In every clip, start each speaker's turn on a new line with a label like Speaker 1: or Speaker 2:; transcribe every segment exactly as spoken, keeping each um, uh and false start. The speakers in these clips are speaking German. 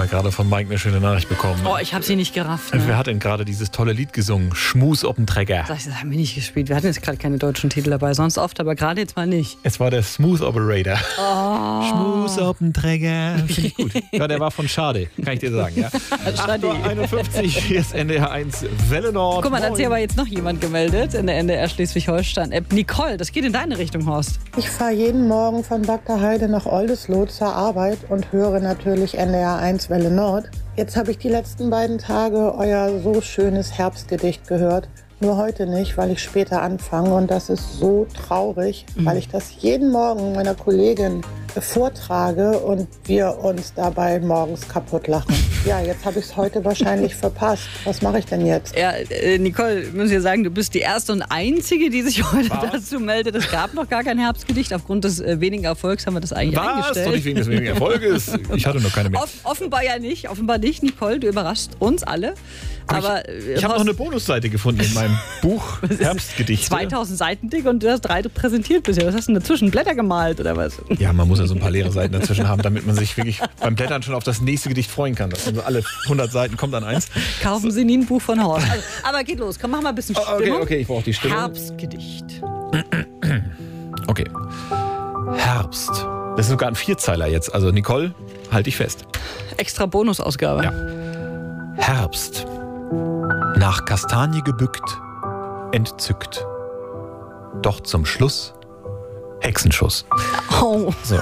Speaker 1: da gerade von Mike eine schöne Nachricht bekommen.
Speaker 2: Oh, ich habe sie nicht gerafft. Ne?
Speaker 1: Wer hat denn gerade dieses tolle Lied gesungen? Schmus op den Träger.
Speaker 2: Das haben wir nicht gespielt. Wir hatten jetzt gerade keine deutschen Titel dabei, sonst oft, aber gerade jetzt mal nicht.
Speaker 1: Es war der Smooth Operator.
Speaker 2: Oh.
Speaker 1: Schmus op den Träger. Finde ich gut. Ja, der war von Schade, kann ich dir sagen. Ja. acht Uhr einundfünfzig, hier ist N D R eins Welle Nord.
Speaker 2: Guck mal, da hat sich aber jetzt noch jemand gemeldet in der N D R Schleswig-Holstein-App. Nicole, das geht in deine Richtung, Horst.
Speaker 3: Ich fahre jeden Morgen von Bagda Heide nach Oldesloe zur Arbeit und höre natürlich N D R eins Welle Nord. Jetzt habe ich die letzten beiden Tage euer so schönes Herbstgedicht gehört. Nur heute nicht, weil ich später anfange. Und das ist so traurig, mhm. weil ich das jeden Morgen meiner Kollegin vortrage und wir uns dabei morgens kaputt lachen. Ja, jetzt habe ich es heute wahrscheinlich verpasst. Was mache ich denn jetzt?
Speaker 2: Ja, äh, Nicole, ich muss ja sagen, du bist die erste und einzige, die sich heute Was? dazu meldet. Es gab noch gar kein Herbstgedicht. Aufgrund des äh, wenigen Erfolgs haben wir das eigentlich
Speaker 1: Was?
Speaker 2: eingestellt.
Speaker 1: Doch nicht wegen des wenigen Erfolges. Ich hatte noch keine mehr.
Speaker 2: Off- offenbar ja nicht. Offenbar nicht, Nicole. Du überraschst uns alle. Aber,
Speaker 1: Aber ich, ich habe noch eine Bonusseite gefunden in meinem Buch Herbstgedichte.
Speaker 2: zweitausend Seiten dick und du hast drei präsentiert bisher. Was hast du denn dazwischen? Blätter gemalt oder was?
Speaker 1: Ja, man muss ja so ein paar leere Seiten dazwischen haben, damit man sich wirklich beim Blättern schon auf das nächste Gedicht freuen kann. Also alle hundert Seiten kommt dann eins.
Speaker 2: Kaufen Sie nie ein Buch von Horst. Also, aber geht los. Komm, mach mal ein bisschen Stimmung.
Speaker 1: Okay, okay, ich brauche die Stimmung.
Speaker 2: Herbstgedicht.
Speaker 1: Okay. Herbst. Das ist sogar ein Vierzeiler jetzt. Also Nicole, halt dich fest.
Speaker 2: Extra Bonusausgabe.
Speaker 1: Ja. Herbst. Nach Kastanie gebückt, entzückt. Doch zum Schluss Hexenschuss.
Speaker 2: Oh.
Speaker 1: So.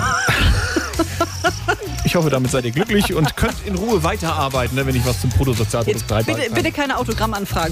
Speaker 1: Ich hoffe, damit seid ihr glücklich und könnt in Ruhe weiterarbeiten, ne, wenn ich was zum Bruttosozialprodukt beitrage.
Speaker 2: Bitte, bitte keine Autogrammanfragen.